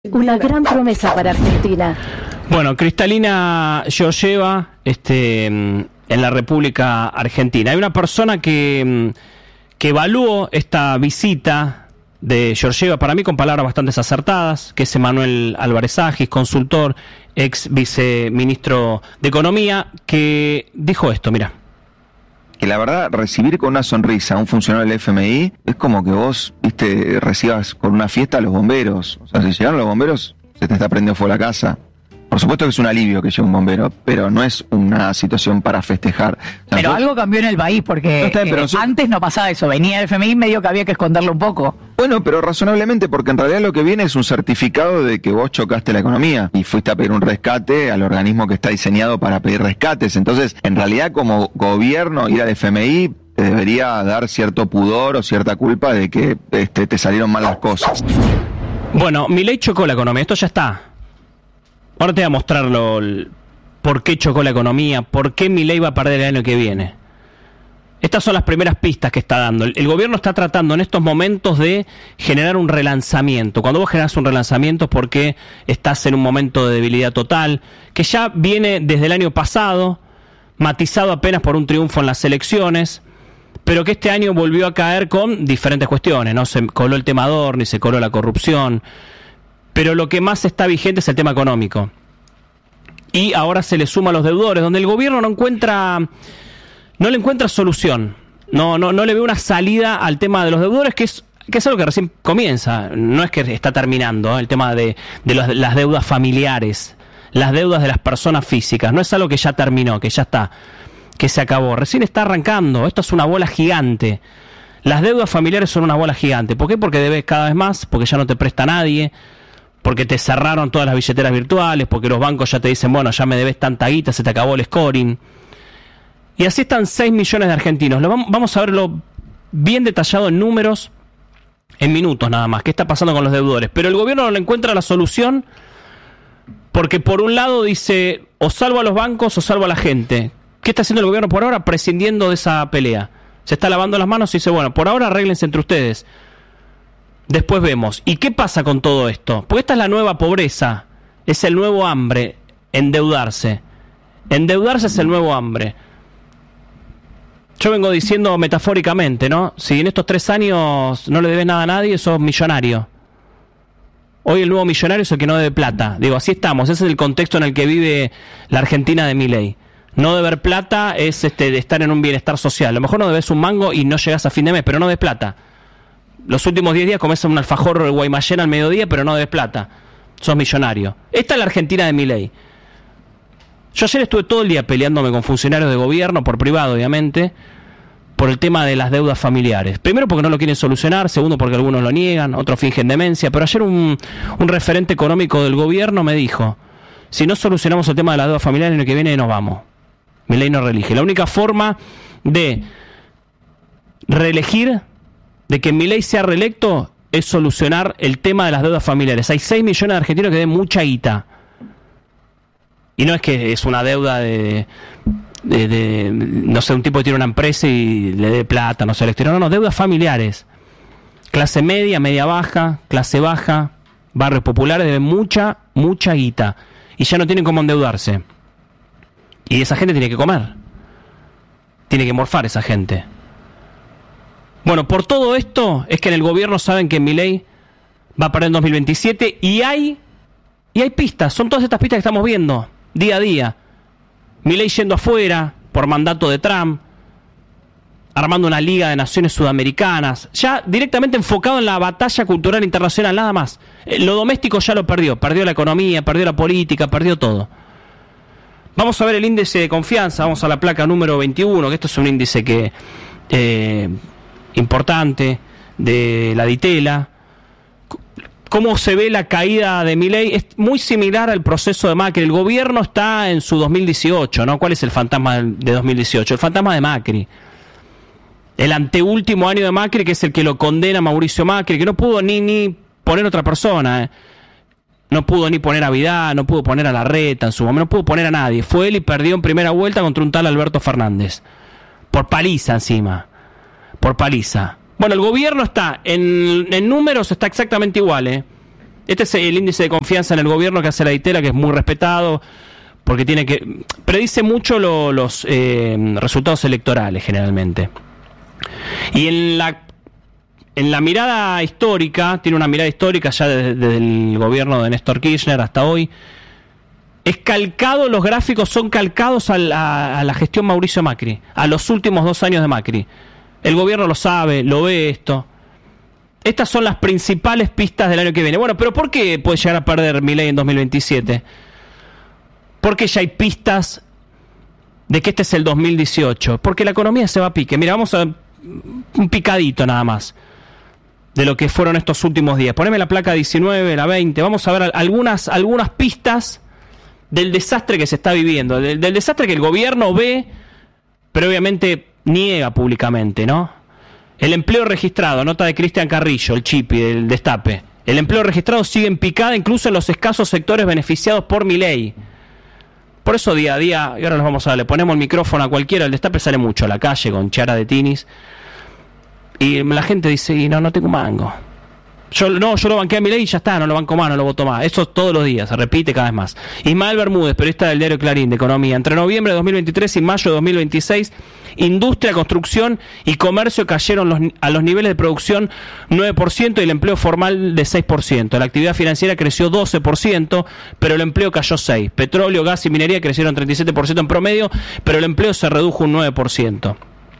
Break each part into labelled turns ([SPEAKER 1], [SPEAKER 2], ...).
[SPEAKER 1] Una gran promesa para Argentina.
[SPEAKER 2] Bueno, Cristalina Georgieva, en la República Argentina. Hay una persona que evaluó esta visita de Georgieva, para mí con palabras bastante acertadas, que es Emanuel Álvarez Agis, consultor, ex viceministro de Economía, que dijo esto, mira.
[SPEAKER 3] Que la verdad, recibir con una sonrisa a un funcionario del FMI es como que vos, recibas con una fiesta a los bomberos. O sea, si llegaron los bomberos, se te está prendiendo fuego la casa. Por supuesto que es un alivio que llegue un bombero, pero no es una situación para festejar. O sea,
[SPEAKER 4] pero algo cambió en el país, porque antes no pasaba eso. Venía el FMI, medio que había que esconderlo un poco.
[SPEAKER 3] Bueno, pero razonablemente, porque en realidad lo que viene es un certificado de que vos chocaste la economía y fuiste a pedir un rescate al organismo que está diseñado para pedir rescates. Entonces, en realidad, como gobierno, ir al FMI te debería dar cierto pudor o cierta culpa de que te salieron mal las cosas.
[SPEAKER 2] Bueno, Milei chocó la economía, esto ya está. Ahora te voy a mostrar por qué chocó la economía, por qué Milei va a perder el año que viene. Estas son las primeras pistas que está dando. El gobierno está tratando en estos momentos de generar un relanzamiento. Cuando vos generás un relanzamiento es porque estás en un momento de debilidad total, que ya viene desde el año pasado, matizado apenas por un triunfo en las elecciones, pero que este año volvió a caer con diferentes cuestiones, ¿no? Se coló el tema Adorni, se coló la corrupción, pero lo que más está vigente es el tema económico. Y ahora se le suma a los deudores, donde el gobierno no le encuentra solución. No le ve una salida al tema de los deudores, que es algo que recién comienza. No es que está terminando, el tema de las deudas familiares, las deudas de las personas físicas. No es algo que ya terminó, que ya está, que se acabó. Recién está arrancando. Esto es una bola gigante. Las deudas familiares son una bola gigante. ¿Por qué? Porque debes cada vez más, porque ya no te presta nadie, porque te cerraron todas las billeteras virtuales, porque los bancos ya te dicen, bueno, ya me debes tanta guita, se te acabó el scoring. Y así están 6 millones de argentinos. Vamos a verlo bien detallado en números, en minutos nada más, qué está pasando con los deudores. Pero el gobierno no le encuentra la solución porque por un lado dice, o salvo a los bancos o salvo a la gente. ¿Qué está haciendo el gobierno por ahora? Prescindiendo de esa pelea. Se está lavando las manos y dice, bueno, por ahora arréglense entre ustedes. Después vemos. ¿Y qué pasa con todo esto? Porque esta es la nueva pobreza, es el nuevo hambre, endeudarse. Endeudarse es el nuevo hambre. Yo vengo diciendo metafóricamente, ¿no? Si en estos 3 años no le debes nada a nadie, sos millonario. Hoy el nuevo millonario es el que no debe plata. Digo, así estamos, ese es el contexto en el que vive la Argentina de Milei. No deber plata es de estar en un bienestar social. A lo mejor no debes un mango y no llegas a fin de mes, pero no debes plata. Los últimos 10 días comes un alfajor Guaymallén al mediodía, pero no debes plata. Sos millonario. Esta es la Argentina de Milei. Yo ayer estuve todo el día peleándome con funcionarios de gobierno, por privado obviamente, por el tema de las deudas familiares. Primero porque no lo quieren solucionar, segundo porque algunos lo niegan, otros fingen demencia, pero ayer un referente económico del gobierno me dijo, si no solucionamos el tema de las deudas familiares, el año que viene nos vamos. Milei no reelige. La única forma de reelegir, de que Milei sea reelecto, es solucionar el tema de las deudas familiares. Hay 6 millones de argentinos que deben mucha guita. Y no es que es una deuda de no sé, un tipo que tiene una empresa y le dé plata, no sé, al exterior. No, deudas familiares. Clase media, media baja, clase baja, barrios populares deben mucha guita. Y ya no tienen cómo endeudarse. Y esa gente tiene que comer. Tiene que morfar esa gente. Bueno, por todo esto es que en el gobierno saben que Milei va a parar en 2027 y hay pistas, son todas estas pistas que estamos viendo día a día. Milei yendo afuera por mandato de Trump, armando una liga de naciones sudamericanas, ya directamente enfocado en la batalla cultural internacional, nada más. Lo doméstico ya lo perdió la economía, perdió la política, perdió todo. Vamos a ver el índice de confianza, vamos a la placa número 21, que esto es un índice que importante de la Ditela. ¿Cómo se ve la caída de Milei? Es muy similar al proceso de Macri. El gobierno está en su 2018, ¿no? ¿Cuál es el fantasma de 2018? El fantasma de Macri. El anteúltimo año de Macri, que es el que lo condena Mauricio Macri, que no pudo ni poner otra persona, No pudo ni poner a Vidal, no pudo poner a Larreta en su momento, no pudo poner a nadie. Fue él y perdió en primera vuelta contra un tal Alberto Fernández. Por paliza encima. Por paliza. Bueno, el gobierno está, en números está exactamente igual, Este es el índice de confianza en el gobierno que hace la ITERA, que es muy respetado, porque predice mucho los resultados electorales generalmente. Y en la mirada histórica, tiene una mirada histórica ya desde el gobierno de Néstor Kirchner hasta hoy, los gráficos son calcados a la gestión Mauricio Macri, a los últimos 2 años de Macri. El gobierno lo sabe, lo ve esto. Estas son las principales pistas del año que viene. Bueno, pero ¿por qué puede llegar a perder Milei en 2027? Porque ya hay pistas de que este es el 2018. Porque la economía se va a pique. Mira, vamos a un picadito nada más de lo que fueron estos últimos días. Poneme la placa 19, la 20. Vamos a ver algunas pistas del desastre que se está viviendo. Del desastre que el gobierno ve, pero obviamente niega públicamente, ¿no? El empleo registrado, nota de Cristian Carrillo, el Chipi, del Destape. El empleo registrado sigue en picada incluso en los escasos sectores beneficiados por Milei. Por eso día a día, y ahora nos vamos a ver, le ponemos el micrófono a cualquiera, el Destape sale mucho a la calle con chara de tinis. Y la gente dice, no tengo mango. Yo lo banqué a Milei y ya está, no lo banco más, no lo voto más. Eso todos los días, se repite cada vez más. Ismael Bermúdez, periodista del diario Clarín de Economía. Entre noviembre de 2023 y mayo de 2026, industria, construcción y comercio cayeron a los niveles de producción 9% y el empleo formal de 6%. La actividad financiera creció 12%, pero el empleo cayó 6%. Petróleo, gas y minería crecieron 37% en promedio, pero el empleo se redujo un 9%.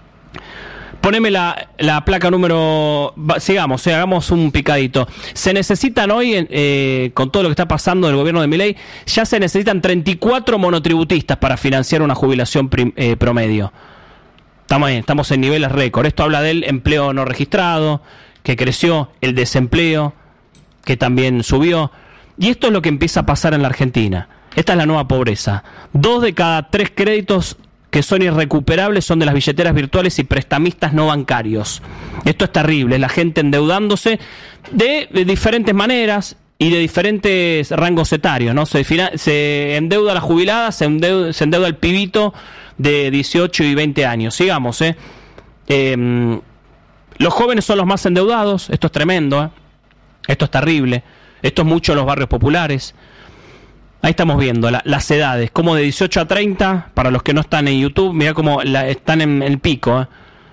[SPEAKER 2] Poneme la placa número... Sigamos, hagamos un picadito. Se necesitan hoy, con todo lo que está pasando del gobierno de Milei, ya se necesitan 34 monotributistas para financiar una jubilación promedio. Estamos en niveles récord. Esto habla del empleo no registrado, que creció, el desempleo, que también subió. Y esto es lo que empieza a pasar en la Argentina. Esta es la nueva pobreza. 2 de cada 3 créditos que son irrecuperables son de las billeteras virtuales y prestamistas no bancarios. Esto es terrible, la gente endeudándose de diferentes maneras y de diferentes rangos etarios, ¿no? Se endeuda la jubilada, se endeuda el pibito de 18 y 20 años. Sigamos, los jóvenes son los más endeudados, esto es tremendo, esto es terrible, esto es mucho en los barrios populares. Ahí estamos viendo las edades, como de 18 a 30, para los que no están en YouTube, mirá cómo están en el pico.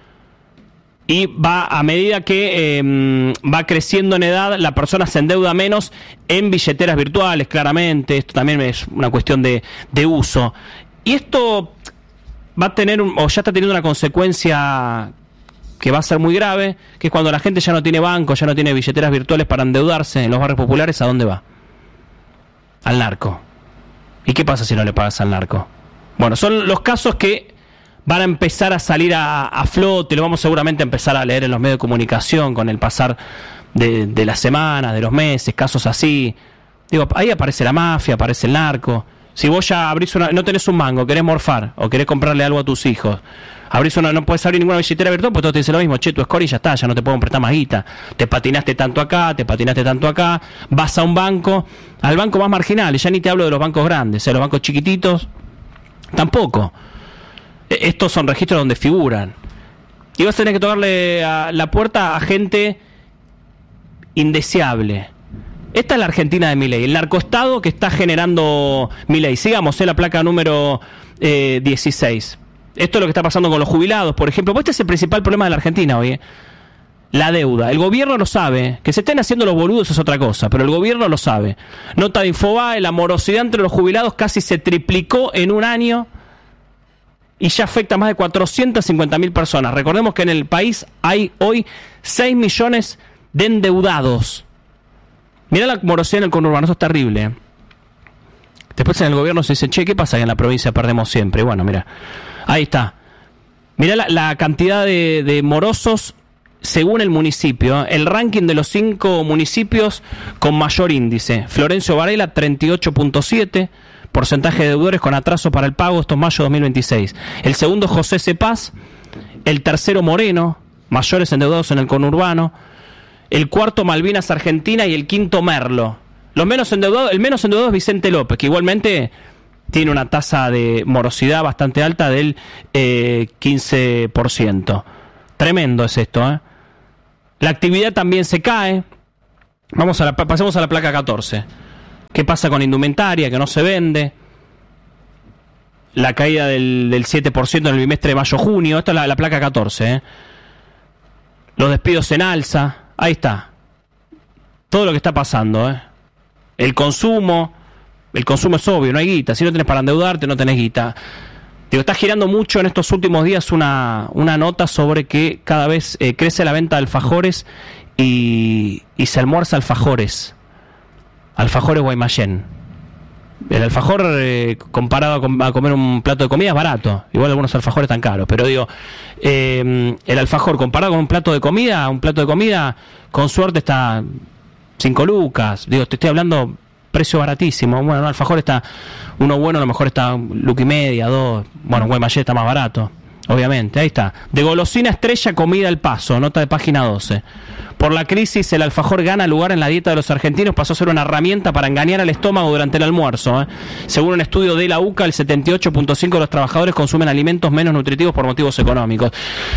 [SPEAKER 2] Y va a medida que va creciendo en edad, la persona se endeuda menos en billeteras virtuales, claramente. Esto también es una cuestión de uso. Y esto va a tener, o ya está teniendo una consecuencia que va a ser muy grave, que es cuando la gente ya no tiene banco, ya no tiene billeteras virtuales para endeudarse en los barrios populares, ¿a dónde va? Al narco. ¿Y qué pasa si no le pagas al narco? Bueno, son los casos que van a empezar a salir a flote, lo vamos seguramente a empezar a leer en los medios de comunicación con el pasar de las semanas, de los meses, casos así. Digo, ahí aparece la mafia, aparece el narco. Si vos ya abrís no tenés un mango, querés morfar o querés comprarle algo a tus hijos, no puedes abrir ninguna billetera virtual, pues todos te dicen lo mismo, che, tu score y ya está, ya no te puedo prestar más guita. Te patinaste tanto acá, vas a un banco, al banco más marginal, y ya ni te hablo de los bancos grandes, los bancos chiquititos, tampoco. Estos son registros donde figuran. Y vas a tener que tocarle a la puerta a gente indeseable. Esta es la Argentina de Milei, el narcoestado que está generando Milei. Sigamos, la placa número 16. Esto es lo que está pasando con los jubilados, por ejemplo. Este es el principal problema de la Argentina hoy, la deuda. El gobierno lo sabe. Que se estén haciendo los boludos es otra cosa, pero el gobierno lo sabe. Nota de Infobae, la morosidad entre los jubilados casi se triplicó en un año y ya afecta a más de 450.000 personas. Recordemos que en el país hay hoy 6 millones de endeudados. Mirá la morosidad en el conurbano, eso es terrible. Después en el gobierno se dice, che, ¿qué pasa que en la provincia perdemos siempre? Bueno, mira, ahí está. Mirá la cantidad de morosos según el municipio. El ranking de los 5 municipios con mayor índice. Florencio Varela, 38.7. Porcentaje de deudores con atraso para el pago, esto es mayo de 2026. El segundo, José Cepaz. El tercero, Moreno, mayores endeudados en el conurbano. El cuarto, Malvinas Argentina, y el quinto, Merlo. El menos endeudado es Vicente López, que igualmente tiene una tasa de morosidad bastante alta del 15%. Tremendo es esto, ¿eh? La actividad también se cae. Pasemos a la placa 14. ¿Qué pasa con indumentaria que no se vende? La caída del 7% en el bimestre de mayo-junio. Esto es la placa 14. Los despidos en alza. Ahí está. Todo lo que está pasando. El consumo es obvio, no hay guita. Si no tenés para endeudarte, no tenés guita. Digo, está girando mucho en estos últimos días una nota sobre que cada vez crece la venta de alfajores y se almuerza alfajores Guaymallén. El alfajor comparado a comer un plato de comida es barato. Igual algunos alfajores están caros, pero digo, el alfajor comparado con un plato de comida con suerte está 5 lucas. Digo, te estoy hablando precio baratísimo. Bueno, no, alfajor está uno bueno, a lo mejor está 1,5, 2. Bueno, Guaymallén está más barato, obviamente. Ahí está. De golosina estrella, comida al paso, nota de página 12. Por la crisis, el alfajor gana lugar en la dieta de los argentinos, pasó a ser una herramienta para engañar al estómago durante el almuerzo. Según un estudio de la UCA, el 78.5% de los trabajadores consumen alimentos menos nutritivos por motivos económicos.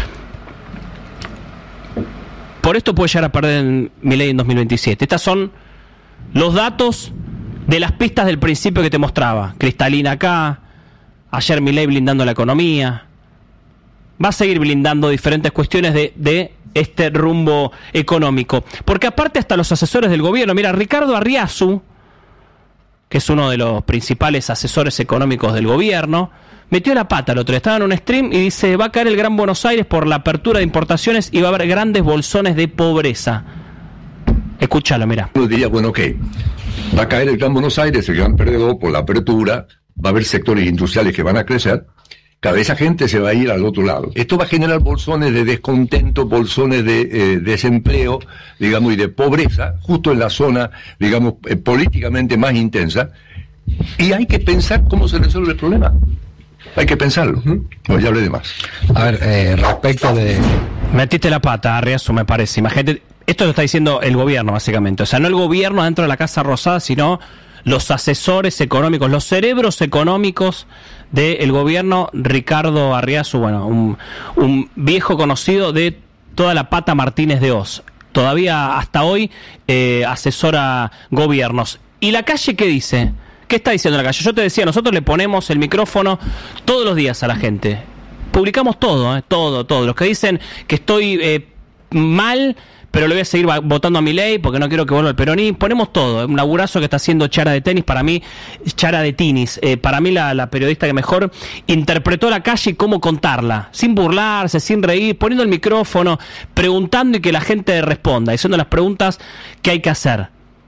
[SPEAKER 2] Por esto puede llegar a perder Milei en 2027. Estos son los datos de las pistas del principio que te mostraba. Cristalina acá, ayer Milei blindando la economía. Va a seguir blindando diferentes cuestiones de este rumbo económico. Porque aparte hasta los asesores del gobierno, mira, Ricardo Arriazu, que es uno de los principales asesores económicos del gobierno, metió la pata el otro día. Estaba en un stream y dice, va a caer el Gran Buenos Aires por la apertura de importaciones y va a haber grandes bolsones de pobreza. Escúchalo, mira.
[SPEAKER 5] Yo diría, bueno, ok, va a caer el Gran Buenos Aires, el gran perdedor por la apertura, va a haber sectores industriales que van a crecer, cada vez esa gente se va a ir al otro lado. Esto va a generar bolsones de descontento, bolsones de desempleo, digamos, y de pobreza, justo en la zona, digamos, políticamente más intensa, y hay que pensar cómo se resuelve el problema. Hay que pensarlo. No, ya hablé de más.
[SPEAKER 6] A ver, respecto de...
[SPEAKER 2] Metiste la pata, Arriazu, me parece. Imagínate, esto lo está diciendo el gobierno, básicamente. O sea, no el gobierno dentro de la Casa Rosada, sino los asesores económicos, los cerebros económicos del gobierno. Ricardo Arriazu, bueno, un viejo conocido de toda la pata Martínez de Oz. Todavía hasta hoy asesora gobiernos. ¿Y la calle qué dice? ¿Qué está diciendo la calle? Yo te decía, nosotros le ponemos el micrófono todos los días a la gente. Publicamos todo, todo. Los que dicen que estoy mal, pero le voy a seguir votando a Milei porque no quiero que vuelva el peronismo. Ponemos todo. Un laburazo que está haciendo Chara de tenis, para mí, Chara de Tinis. Para mí la periodista que mejor interpretó la calle y cómo contarla. Sin burlarse, sin reír, poniendo el micrófono, preguntando y que la gente responda, haciendo las preguntas que hay que hacer.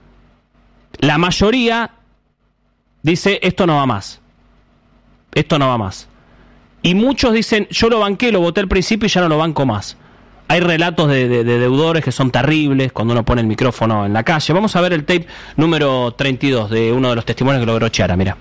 [SPEAKER 2] La mayoría dice, esto no va más. Esto no va más. Y muchos dicen, yo lo banqué, lo voté al principio y ya no lo banco más. Hay relatos de deudores que son terribles cuando uno pone el micrófono en la calle. Vamos a ver el tape número 32 de uno de los testimonios que logró Chara, mira.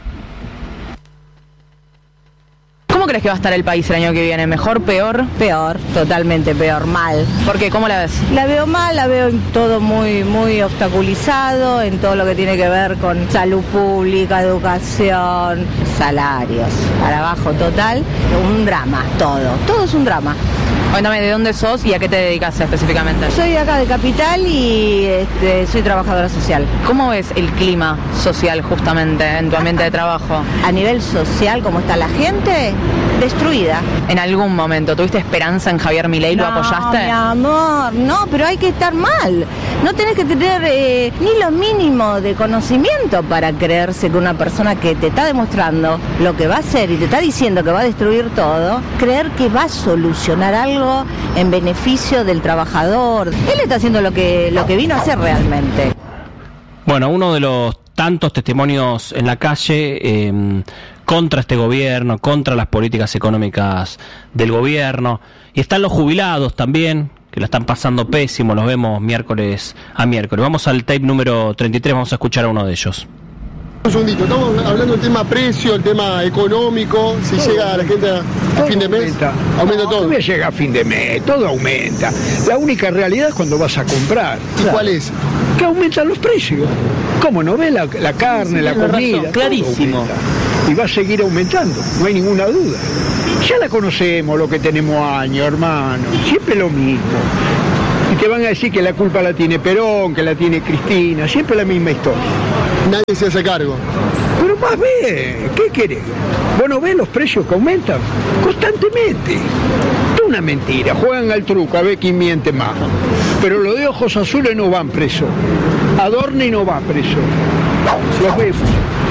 [SPEAKER 4] ¿Cómo crees que va a estar el país el año que viene? ¿Mejor, peor?
[SPEAKER 7] Peor, totalmente peor, mal.
[SPEAKER 4] ¿Por qué? ¿Cómo la ves?
[SPEAKER 7] La veo mal, la veo todo muy obstaculizado en todo lo que tiene que ver con salud pública, educación, salarios, para abajo total. Un drama, todo es un drama.
[SPEAKER 4] Cuéntame, ¿de dónde sos y a qué te dedicas específicamente?
[SPEAKER 7] Soy acá de Capital y soy trabajadora social.
[SPEAKER 4] ¿Cómo ves el clima social justamente en tu ambiente de trabajo?
[SPEAKER 7] A nivel social, ¿cómo está la gente? Destruida.
[SPEAKER 4] ¿En algún momento tuviste esperanza en Javier Milei? ¿Lo apoyaste?
[SPEAKER 7] No, mi amor, no, pero hay que estar mal. No tenés que tener ni lo mínimo de conocimiento para creerse que una persona que te está demostrando lo que va a hacer y te está diciendo que va a destruir todo, creer que va a solucionar algo en beneficio del trabajador. Él está haciendo lo que vino a hacer realmente.
[SPEAKER 2] Bueno, uno de los tantos testimonios en la calle contra este gobierno, contra las políticas económicas del gobierno. Y están los jubilados también, que la están pasando pésimo, los vemos miércoles a miércoles. Vamos al tape número 33, vamos a escuchar a uno de ellos.
[SPEAKER 8] Un segundito, estamos hablando del tema precio, el tema económico, si todo llega a la gente a fin de mes, aumenta todo.
[SPEAKER 9] No llega a fin de mes, todo aumenta. La única realidad es cuando vas a comprar.
[SPEAKER 8] ¿Y cuál es?
[SPEAKER 9] Que aumentan los precios. ¿Cómo no ves la carne, la comida?
[SPEAKER 2] Razón, clarísimo.
[SPEAKER 9] Y va a seguir aumentando, no hay ninguna duda. Ya la conocemos, lo que tenemos años, hermano, siempre lo mismo. Y te van a decir que la culpa la tiene Perón, que la tiene Cristina, siempre la misma historia.
[SPEAKER 8] Nadie se hace cargo.
[SPEAKER 9] Pero más bien, ¿qué querés? ¿Vos no ves los precios que aumentan? Constantemente. Es una mentira, juegan al truco a ver quién miente más. Pero los de ojos azules no van presos. Adorni no va preso. Los vemos.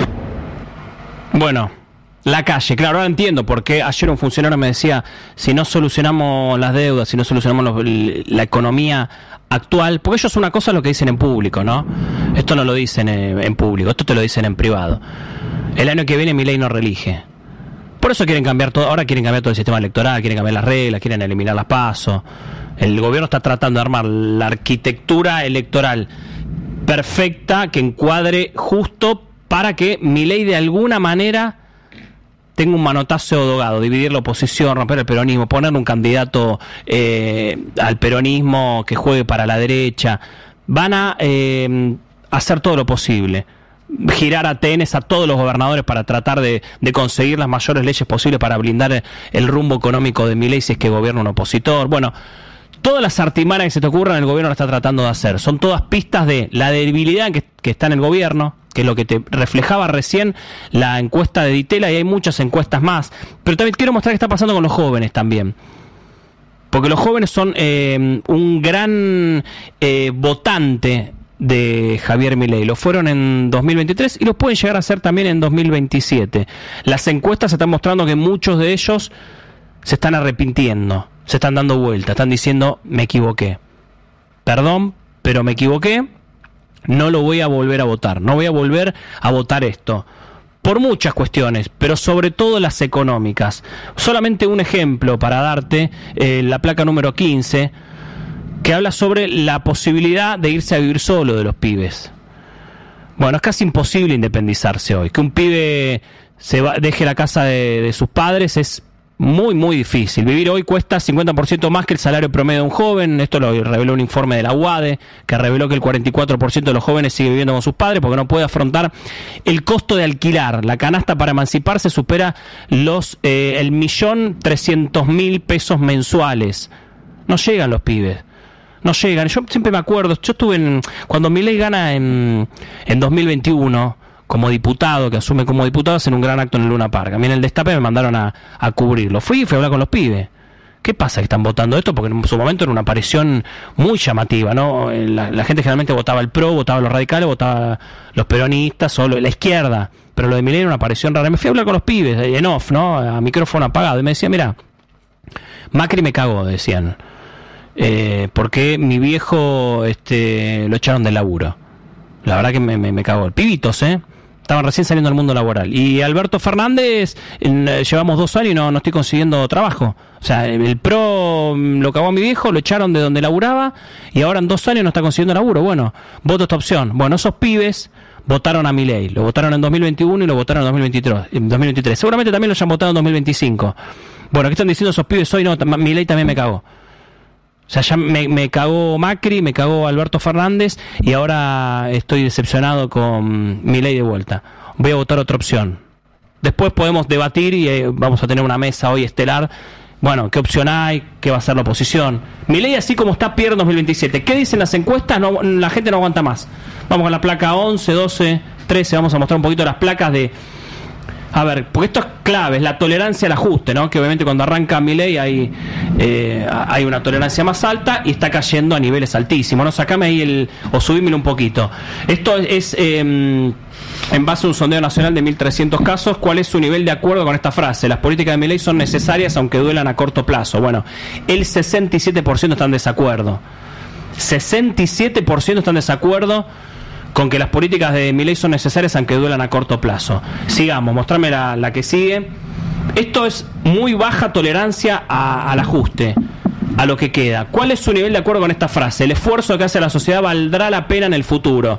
[SPEAKER 2] Bueno, la calle, claro, ahora entiendo por qué ayer un funcionario me decía, si no solucionamos las deudas, si no solucionamos la economía actual, porque ellos una cosa es lo que dicen en público, ¿no? Esto no lo dicen en público, esto te lo dicen en privado. El año que viene Milei no reelige. Por eso quieren cambiar todo, ahora quieren cambiar todo el sistema electoral, quieren cambiar las reglas, quieren eliminar las PASO. El gobierno está tratando de armar la arquitectura electoral perfecta que encuadre justo para que Milei de alguna manera tenga un manotazo dogado, dividir la oposición, romper el peronismo, poner un candidato al peronismo que juegue para la derecha. Van a hacer todo lo posible, girar a tenes a todos los gobernadores para tratar de conseguir las mayores leyes posibles para blindar el rumbo económico de Milei si es que gobierna un opositor. Bueno, todas las artimañas que se te ocurran el gobierno lo está tratando de hacer. Son todas pistas de la debilidad que está en el gobierno, que es lo que te reflejaba recién la encuesta de Ditela, y hay muchas encuestas más. Pero también quiero mostrar qué está pasando con los jóvenes también. Porque los jóvenes son un gran votante de Javier Milei. Lo fueron en 2023 y los pueden llegar a ser también en 2027. Las encuestas están mostrando que muchos de ellos se están arrepintiendo, se están dando vuelta, están diciendo, me equivoqué. Perdón, pero me equivoqué. No lo voy a volver a votar, no voy a volver a votar esto. Por muchas cuestiones, pero sobre todo las económicas. Solamente un ejemplo para darte, la placa número 15, que habla sobre la posibilidad de irse a vivir solo de los pibes. Bueno, es casi imposible independizarse hoy. Que un pibe deje la casa de sus padres es muy, muy difícil. Vivir hoy cuesta 50% más que el salario promedio de un joven. Esto lo reveló un informe de la UADE, que reveló que el 44% de los jóvenes sigue viviendo con sus padres porque no puede afrontar el costo de alquilar. La canasta para emanciparse supera los 1.300.000 pesos mensuales. No llegan los pibes. No llegan. Yo siempre me acuerdo, yo estuve cuando Milei gana en 2021... como diputado, que asume como diputado, hacen un gran acto en el Luna Park. A mí en el Destape me mandaron a cubrirlo. Fui a hablar con los pibes. ¿Qué pasa que están votando esto? Porque en su momento era una aparición muy llamativa, ¿no? La gente generalmente votaba el PRO, votaba los radicales, votaba los peronistas o la izquierda. Pero lo de Milei era una aparición rara. Me fui a hablar con los pibes, en off, ¿no? A micrófono apagado. Y me decía, mira, Macri me cagó, decían. Porque mi viejo lo echaron del laburo. La verdad que me cagó. Pibitos, estaban recién saliendo del mundo laboral. Y Alberto Fernández, llevamos 2 años y no estoy consiguiendo trabajo. O sea, el PRO lo cagó a mi viejo, lo echaron de donde laburaba y ahora en 2 años no está consiguiendo laburo. Bueno, voto esta opción. Bueno, esos pibes votaron a Milei. Lo votaron en 2021 y lo votaron en 2023. Seguramente también lo hayan votado en 2025. Bueno, ¿qué están diciendo esos pibes hoy? No, Milei también me cagó. O sea, ya me cagó Macri, me cagó Alberto Fernández y ahora estoy decepcionado con Milei de vuelta. Voy a votar otra opción. Después podemos debatir y vamos a tener una mesa hoy estelar. Bueno, ¿qué opción hay? ¿Qué va a hacer la oposición? Milei, así como está, pierde en 2027. ¿Qué dicen las encuestas? No, la gente no aguanta más. Vamos con la placa 11, 12, 13. Vamos a mostrar un poquito las placas de... A ver, porque esto es clave, es la tolerancia al ajuste, ¿no? Que obviamente cuando arranca Milei hay una tolerancia más alta y está cayendo a niveles altísimos, ¿no? Sacame ahí o subímelo un poquito. Esto es en base a un sondeo nacional de 1.300 casos. ¿Cuál es su nivel de acuerdo con esta frase? Las políticas de Milei son necesarias aunque duelan a corto plazo. Bueno, el 67% está en desacuerdo. 67% está en desacuerdo con que las políticas de Milei son necesarias aunque duelan a corto plazo. Sigamos, mostrame la que sigue. Esto es muy baja tolerancia al ajuste, a lo que queda. ¿Cuál es su nivel de acuerdo con esta frase? El esfuerzo que hace la sociedad valdrá la pena en el futuro.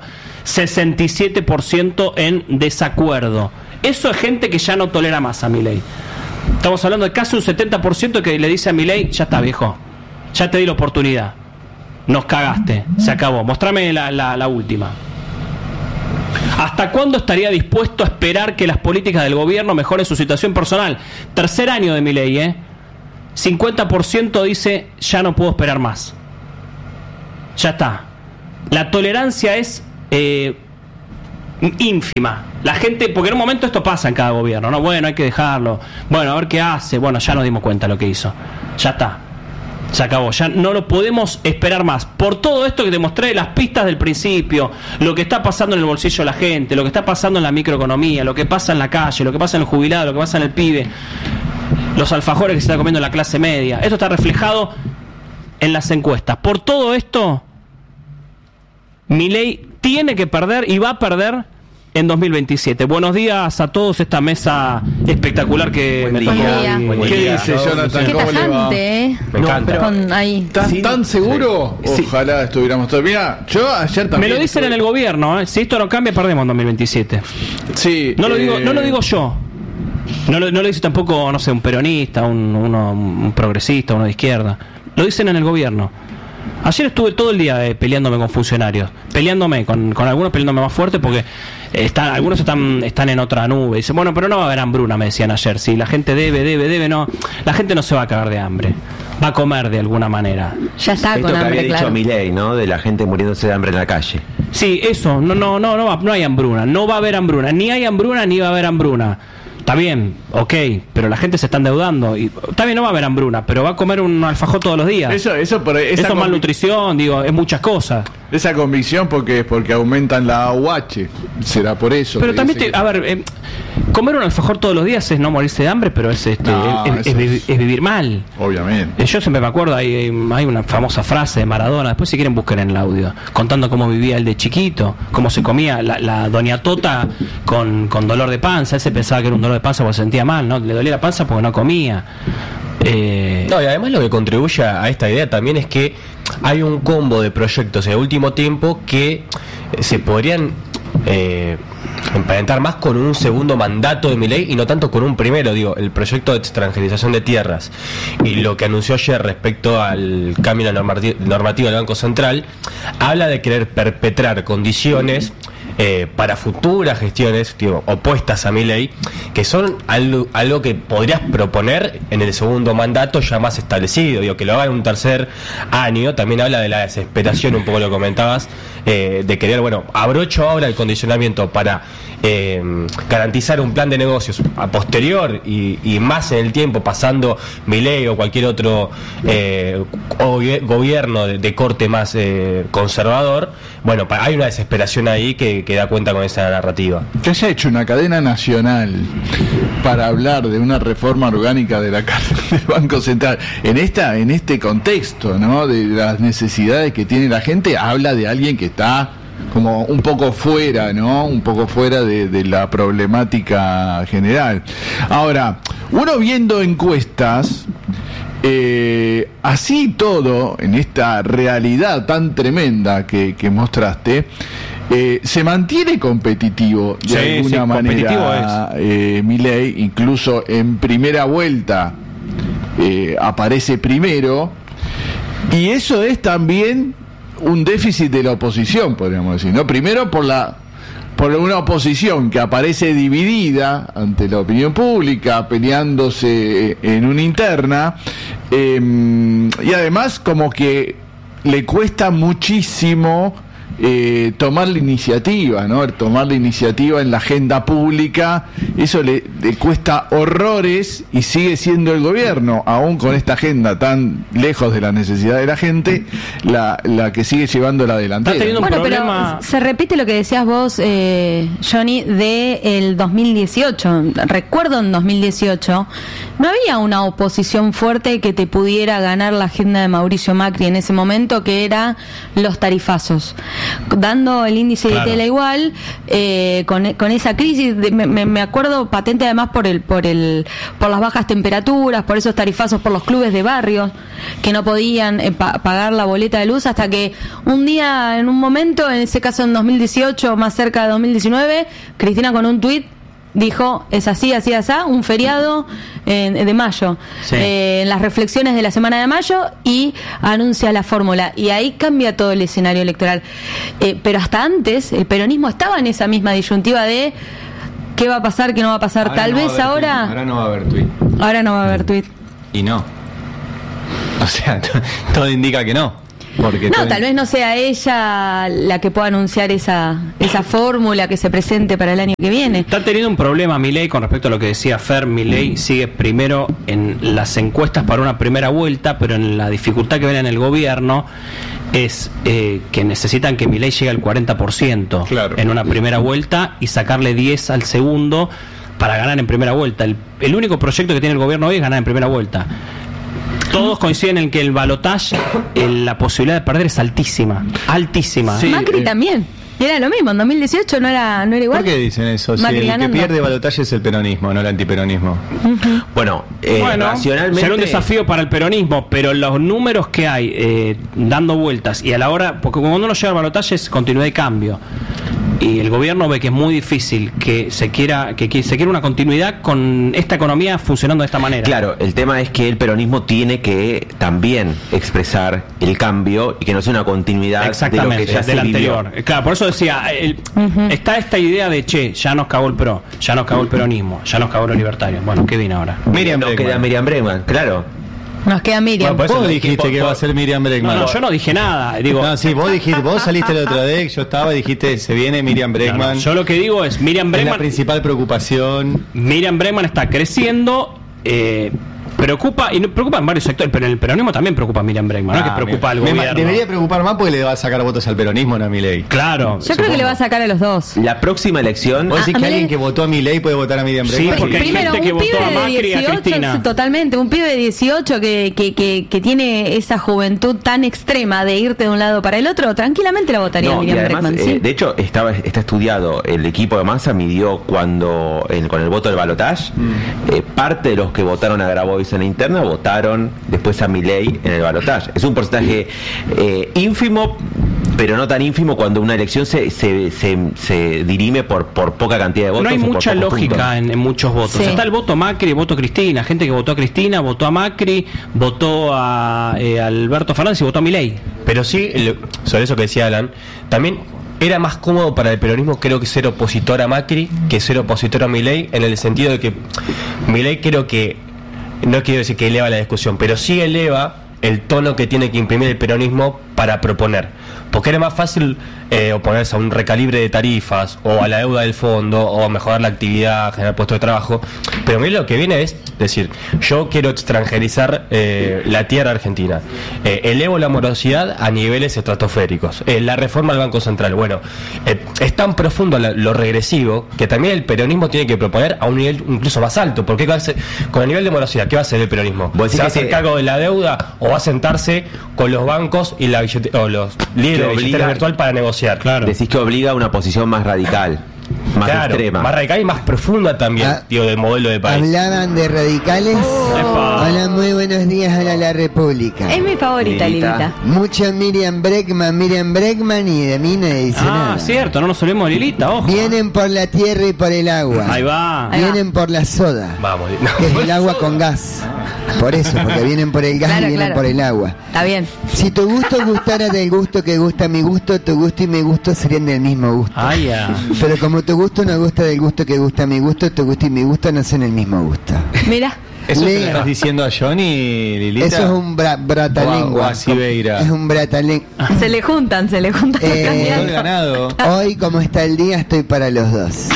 [SPEAKER 2] 67% en desacuerdo. Eso es gente que ya no tolera más a Milei. Estamos hablando de casi un 70% que le dice a Milei, ya está, viejo, ya te di la oportunidad, nos cagaste, se acabó. Mostrame la última. ¿Hasta cuándo estaría dispuesto a esperar que las políticas del gobierno mejoren su situación personal? Tercer año de Milei, 50% dice, ya no puedo esperar más. Ya está. La tolerancia es ínfima. La gente, porque en un momento esto pasa en cada gobierno, ¿no? Bueno, hay que dejarlo. Bueno, a ver qué hace. Bueno, ya nos dimos cuenta lo que hizo. Ya está. Se acabó. Ya no lo podemos esperar más. Por todo esto que te mostré, las pistas del principio, lo que está pasando en el bolsillo de la gente, lo que está pasando en la microeconomía, lo que pasa en la calle, lo que pasa en el jubilado, lo que pasa en el pibe, los alfajores que se está comiendo la clase media. Esto está reflejado en las encuestas. Por todo esto, Milei tiene que perder y va a perder en 2027. Buenos días a todos, esta mesa espectacular que me tocó.
[SPEAKER 10] ¿Qué dice Jonathan? ¿Cómo le va?
[SPEAKER 1] Me encanta.
[SPEAKER 10] ¿Estás tan seguro? Sí. Ojalá estuviéramos todos. Mira, yo ayer también...
[SPEAKER 2] Me lo dicen en el gobierno, ¿eh? Si esto no cambia, perdemos en 2027.
[SPEAKER 10] Sí.
[SPEAKER 2] No lo digo yo. No lo dice tampoco, no sé, un peronista, un progresista, uno de izquierda. Lo dicen en el gobierno. Ayer estuve todo el día peleándome con funcionarios, peleándome con algunos, peleándome más fuerte porque algunos están en otra nube. Dicen, bueno, pero no va a haber hambruna, me decían ayer. Si la gente debe, no. La gente no se va a cagar de hambre. Va a comer de alguna manera.
[SPEAKER 1] Ya está con hambre,
[SPEAKER 11] había dicho Milei, ¿no? De la gente muriéndose de hambre en la calle.
[SPEAKER 2] Sí, eso. No hay hambruna. No va a haber hambruna. Ni hay hambruna ni va a haber hambruna. Está bien, ok, pero la gente se está endeudando. Y está bien, no va a haber hambruna, pero va a comer un alfajor todos los días. Eso es malnutrición, es muchas cosas.
[SPEAKER 10] Esa convicción porque aumentan la AUH, será por eso.
[SPEAKER 2] Pero también, comer un alfajor todos los días es no morirse de hambre, pero es vivir mal.
[SPEAKER 10] Obviamente.
[SPEAKER 2] Yo siempre me acuerdo, hay una famosa frase de Maradona, después si quieren busquen en el audio, contando cómo vivía él de chiquito, cómo se comía la doña Tota con dolor de panza. Él se pensaba que era un dolor de panza porque se sentía mal, ¿no? Le dolía la panza porque no comía.
[SPEAKER 12] No, y además lo que contribuye a esta idea también es que hay un combo de proyectos en el último tiempo que se podrían emparentar más con un segundo mandato de Milei y no tanto con un primero. Digo, el proyecto de extranjerización de tierras y lo que anunció ayer respecto al cambio normativo del Banco Central habla de querer perpetrar condiciones para futuras gestiones, opuestas a Milei, que son algo que podrías proponer en el segundo mandato ya más establecido. Que lo haga en un tercer año también habla de la desesperación, un poco lo comentabas, de querer, abrocho ahora el condicionamiento para garantizar un plan de negocios a posterior y más en el tiempo, pasando Milei o cualquier otro gobierno de corte más conservador. Hay una desesperación ahí que da cuenta con esa narrativa.
[SPEAKER 10] Que se ha hecho una cadena nacional para hablar de una reforma orgánica de del Banco Central en este contexto, ¿no? De las necesidades que tiene la gente, habla de alguien que está como un poco fuera, ¿no? Un poco fuera de la problemática general. Ahora, uno viendo encuestas, así todo, en esta realidad tan tremenda que mostraste, se mantiene competitivo de alguna manera Milei, incluso en primera vuelta aparece primero, y eso es también un déficit de la oposición, podríamos decir, ¿no? Primero por una oposición que aparece dividida ante la opinión pública, peleándose en una interna, y además como que le cuesta muchísimo tomar la iniciativa, ¿no? Tomar la iniciativa en la agenda pública, eso le cuesta horrores, y sigue siendo el gobierno, aún con esta agenda tan lejos de la necesidad de la gente, la que sigue llevando la delantera.
[SPEAKER 1] Pero se repite lo que decías vos, Johnny, del 2018. Recuerdo en 2018 no había una oposición fuerte que te pudiera ganar la agenda de Mauricio Macri en ese momento, que era los tarifazos. Dando el índice de tela igual, con esa crisis, me acuerdo patente además por las bajas temperaturas, por esos tarifazos por los clubes de barrios que no podían pagar la boleta de luz, hasta que un día, en un momento, en ese caso en 2018, más cerca de 2019, Cristina con un tuit dijo, es así, un feriado de mayo, en las reflexiones de la semana de mayo, y anuncia la fórmula, y ahí cambia todo el escenario electoral. Pero hasta antes el peronismo estaba en esa misma disyuntiva de qué va a pasar, qué no va a pasar. Tal vez ahora
[SPEAKER 11] no va a haber tuit.
[SPEAKER 1] Ahora no va a haber tuit.
[SPEAKER 11] Y no. O sea, todo indica que no.
[SPEAKER 1] No, tal vez no sea ella la que pueda anunciar esa fórmula que se presente para el año que viene.
[SPEAKER 2] Está teniendo un problema Milei con respecto a lo que decía Fer. Milei sigue primero en las encuestas para una primera vuelta, pero en la dificultad que ven en el gobierno es que necesitan que Milei llegue al 40% en una primera vuelta y sacarle 10 al segundo para ganar en primera vuelta. El único proyecto que tiene el gobierno hoy es ganar en primera vuelta. Todos coinciden en que el balotaje, la posibilidad de perder es altísima. Altísima.
[SPEAKER 1] Sí, Macri también. Era lo mismo, en 2018 no era igual.
[SPEAKER 13] ¿Por qué dicen eso?
[SPEAKER 1] Macri
[SPEAKER 13] Si el
[SPEAKER 1] ganando.
[SPEAKER 13] que pierde balotaje es el peronismo, no el antiperonismo.
[SPEAKER 11] Bueno, racionalmente...
[SPEAKER 2] será un desafío para el peronismo, pero los números que hay dando vueltas y a la hora, porque cuando uno llega al balotaje es continuidad y cambio. Y el gobierno ve que es muy difícil que se quiera una continuidad con esta economía funcionando de esta manera.
[SPEAKER 11] Claro, el tema es que el peronismo tiene que también expresar el cambio y que no sea una continuidad de lo que ya se vivió.
[SPEAKER 2] Anterior. Claro, por eso decía, está esta idea de ya nos cagó el PRO, ya nos cagó el peronismo, ya nos cagó los libertarios. Bueno, ¿qué viene ahora?
[SPEAKER 11] Queda Miriam Bregman, claro.
[SPEAKER 1] Nos queda Miriam.
[SPEAKER 13] Bueno, vos dijiste que va a ser Miriam Bregman.
[SPEAKER 2] No, yo no dije nada. Digo,
[SPEAKER 13] no, sí, vos saliste la otra vez, yo estaba y dijiste, se viene Miriam Bregman.
[SPEAKER 2] No, yo lo que digo es, Miriam Bregman...
[SPEAKER 13] Es la principal preocupación.
[SPEAKER 2] Miriam Bregman está creciendo... preocupa en varios sectores, pero en el peronismo también preocupa a Miriam Bregman, no que preocupa al gobierno.
[SPEAKER 13] Debería preocupar más porque le va a sacar votos al peronismo, no a Milei.
[SPEAKER 2] Claro.
[SPEAKER 1] Yo creo que le va a sacar a los dos.
[SPEAKER 11] La próxima elección...
[SPEAKER 13] ¿Vos decís que alguien que votó a Milei puede votar a Miriam Bregman?
[SPEAKER 2] Sí, porque
[SPEAKER 1] primero,
[SPEAKER 2] hay gente que votó a Macri y a Cristina.
[SPEAKER 1] Totalmente, un pibe de 18 que tiene esa juventud tan extrema de irte de un lado para el otro, tranquilamente la votaría a Miriam Bregman. ¿Sí?
[SPEAKER 11] De hecho, está estudiado, el equipo de Massa midió con el voto del balotaje, parte de los que votaron a Grabois en la interna votaron después a Milei en el balotaje. Es un porcentaje ínfimo, pero no tan ínfimo cuando una elección se dirime por poca cantidad de votos.
[SPEAKER 2] No hay mucha lógica en muchos votos. Sí. Está el voto Macri, el voto Cristina, gente que votó a Cristina, votó a Macri, votó a Alberto Fernández y votó a Milei.
[SPEAKER 12] Pero sí, sobre eso que decía Alan, también era más cómodo para el peronismo, creo que ser opositor a Macri que ser opositor a Milei, en el sentido de que Milei creo que, no quiero decir que eleva la discusión, pero sí eleva el tono que tiene que imprimir el peronismo para proponer. Porque era más fácil oponerse a un recalibre de tarifas o a la deuda del fondo o a mejorar la actividad, generar puestos de trabajo. Pero mira, lo que viene es decir, yo quiero extranjerizar la tierra argentina. Elevo la morosidad a niveles estratosféricos. La reforma del Banco Central. Bueno, es tan profundo lo regresivo que también el peronismo tiene que proponer a un nivel incluso más alto. Porque con el nivel de morosidad, ¿qué va a hacer el peronismo? ¿Se va a hacer cargo de la deuda o va a sentarse con los bancos y los líderes de billetera virtual para negociar?
[SPEAKER 11] Claro. Decís que obliga a una posición más radical, más extrema.
[SPEAKER 12] Más radical y más profunda también, del modelo de país.
[SPEAKER 14] Hablaban de radicales. Hola, muy buenos días a la República.
[SPEAKER 1] Es mi favorita, Lilita.
[SPEAKER 14] Mucho Miriam Bregman y de mí no dice nada.
[SPEAKER 2] Cierto, no nos olvidemos de Lilita, ojo.
[SPEAKER 14] Vienen por la tierra y por el agua.
[SPEAKER 2] Ahí va.
[SPEAKER 14] Vienen por la soda.
[SPEAKER 12] Vamos.
[SPEAKER 14] Que es el agua con gas. Por eso, porque vienen por el gas y vienen por el agua.
[SPEAKER 1] Está bien.
[SPEAKER 14] Si tu gusto gustara del gusto que gusta mi gusto, tu gusto y mi gusto serían del mismo gusto. Pero como tu gusto no gusta del gusto que gusta mi gusto, tu gusto y mi gusto no son el mismo gusto.
[SPEAKER 1] Mira.
[SPEAKER 13] ¿Eso le estás diciendo a Johnny, Lilita?
[SPEAKER 14] Eso es un bratalengua.
[SPEAKER 13] Es
[SPEAKER 14] un bratalengua.
[SPEAKER 1] Se le juntan.
[SPEAKER 13] El ganado.
[SPEAKER 14] Hoy, como está el día, estoy para los dos.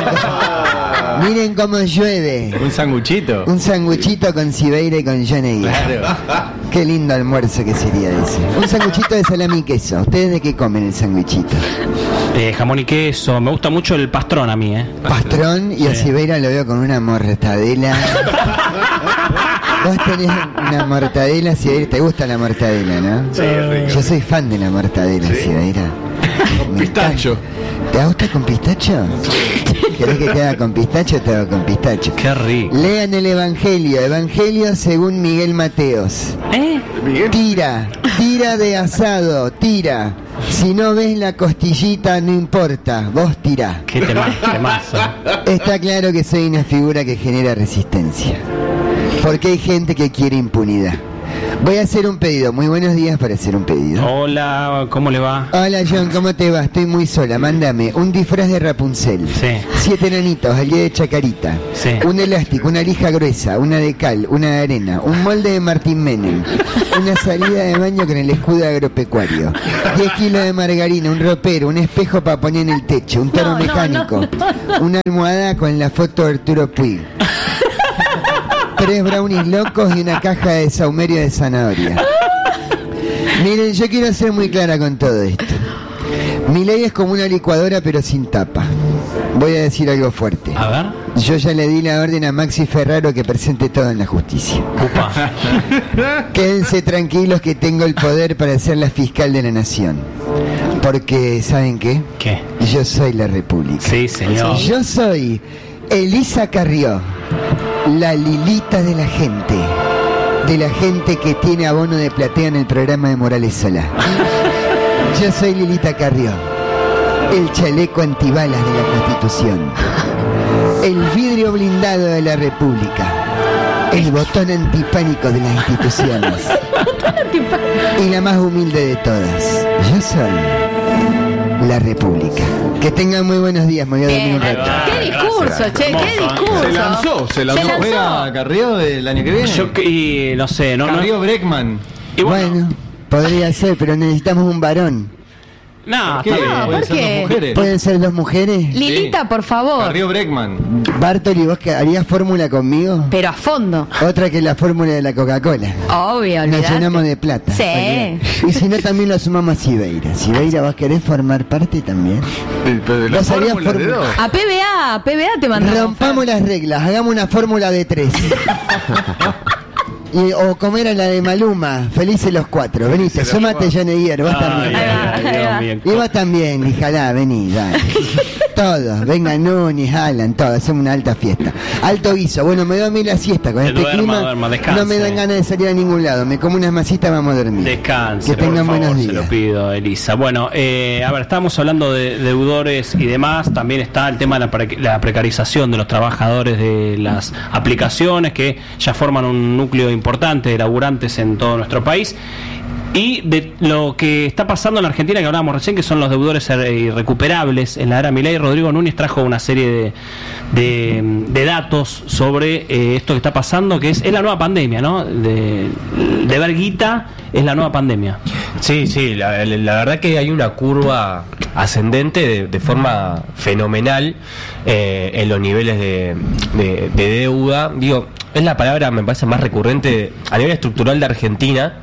[SPEAKER 14] Miren cómo llueve.
[SPEAKER 13] Un sanguchito.
[SPEAKER 14] Un sanguchito con Cibeira y con Johnny. Claro. Qué lindo almuerzo que sería ese. Un sanguchito de salami y queso. ¿Ustedes de qué comen el sanguchito?
[SPEAKER 2] Jamón y queso. Me gusta mucho el pastrón a mí,
[SPEAKER 14] Pastrón y a Cibeira lo veo con una mortadela. Vos tenés una mortadela, Cibeira. ¿Te gusta la mortadela, no?
[SPEAKER 2] Sí, rico.
[SPEAKER 14] Yo soy fan de la mortadela, Cibeira.
[SPEAKER 10] Con pistacho.
[SPEAKER 14] ¿Te gusta con pistacho? ¿Querés que te haga con pistacho? Te hago con pistacho.
[SPEAKER 2] Qué rico.
[SPEAKER 14] Lean el Evangelio según Miguel Mateos. Tira de asado, tira. Si no ves la costillita, no importa, vos tirá.
[SPEAKER 2] Qué temazo.
[SPEAKER 14] Está claro que soy una figura que genera resistencia. Porque hay gente que quiere impunidad. Voy a hacer un pedido. Muy buenos días para hacer un pedido.
[SPEAKER 2] Hola, ¿cómo le va?
[SPEAKER 14] Hola John, ¿cómo te va? Estoy muy sola. Mándame un disfraz de Rapunzel.
[SPEAKER 2] Sí.
[SPEAKER 14] 7 enanitos, al día de Chacarita.
[SPEAKER 2] Sí.
[SPEAKER 14] Un elástico, una lija gruesa, una de cal, una de arena, un molde de Martín Menem, una salida de baño con el escudo agropecuario, 10 kilos de margarina, un ropero, un espejo para poner en el techo, un toro mecánico, una almohada con la foto de Arturo Puig. 3 brownies locos y una caja de saumerio de zanahoria. Miren, yo quiero ser muy clara con todo esto. Mi ley es como una licuadora pero sin tapa. Voy a decir algo fuerte.
[SPEAKER 2] A ver.
[SPEAKER 14] Yo ya le di la orden a Maxi Ferraro que presente todo en la justicia.
[SPEAKER 2] Upa.
[SPEAKER 14] Quédense tranquilos que tengo el poder para ser la fiscal de la nación. Porque, ¿saben qué?
[SPEAKER 2] ¿Qué?
[SPEAKER 14] Yo soy la República.
[SPEAKER 2] Sí, señor.
[SPEAKER 14] Yo soy Elisa Carrió, la Lilita de la gente que tiene abono de platea en el programa de Morales Solá. Yo soy Lilita Carrió, el chaleco antibalas de la Constitución, el vidrio blindado de la República, el botón antipánico de las instituciones y la más humilde de todas. Yo soy la República. Que tengan muy buenos días, me voy a dormir un rato.
[SPEAKER 1] ¡Qué discurso, che! ¡Qué discurso!
[SPEAKER 13] Se lanzó. ¿Juega Carrió del año que viene?
[SPEAKER 2] Y no sé, no.
[SPEAKER 13] Carrió Breckman.
[SPEAKER 2] Y
[SPEAKER 14] bueno, podría ser, pero necesitamos un varón.
[SPEAKER 2] No,
[SPEAKER 13] ¿Por qué? ¿Pueden ser 2 mujeres?
[SPEAKER 14] ¿Pueden ser 2 mujeres?
[SPEAKER 1] Lilita,
[SPEAKER 13] Sí.
[SPEAKER 1] por favor.
[SPEAKER 13] Carrió Breckman.
[SPEAKER 14] Bartoli, ¿vos harías fórmula conmigo?
[SPEAKER 1] Pero a fondo.
[SPEAKER 14] Otra que la fórmula de la Coca-Cola.
[SPEAKER 1] Obvio,
[SPEAKER 14] Nos
[SPEAKER 1] olvidate.
[SPEAKER 14] llenamos de plata.
[SPEAKER 1] Sí.
[SPEAKER 14] Y si no, también lo sumamos a Sibeira. Sibeira, ¿vos querés formar parte también?
[SPEAKER 10] Pero de la
[SPEAKER 14] ¿Vos harías
[SPEAKER 10] fórmula de dos.
[SPEAKER 1] A PBA te mandamos.
[SPEAKER 14] Rompamos las reglas, hagamos una fórmula de 3. O comer a la de Maluma, felices los 4. Venite, sumate, Janeguer, vos también. Y vos también, híjala, vení, dale. Todos, vengan Núñez, Alan, todos, hacemos una alta fiesta. Alto guiso, bueno, me doy a mí la siesta, con este clima no me dan ganas de salir a ningún lado, me como unas masitas, vamos a dormir.
[SPEAKER 2] Descanse,
[SPEAKER 14] que tengan
[SPEAKER 2] por favor,
[SPEAKER 14] buenos días.
[SPEAKER 2] se lo pido, Elisa. Bueno, a ver, estábamos hablando de deudores y demás, también está el tema de la precarización de los trabajadores de las aplicaciones que ya forman un núcleo importante de laburantes en todo nuestro país. Y de lo que está pasando en la Argentina, que hablábamos recién, que son los deudores irrecuperables en la era Milei. Rodrigo Núñez trajo una serie de datos sobre esto que está pasando, que es la nueva pandemia, ¿no? De ver guita es la nueva pandemia.
[SPEAKER 12] Sí, la verdad que hay una curva ascendente de forma fenomenal en los niveles de deuda. Digo, es la palabra, me parece, más recurrente a nivel estructural de Argentina,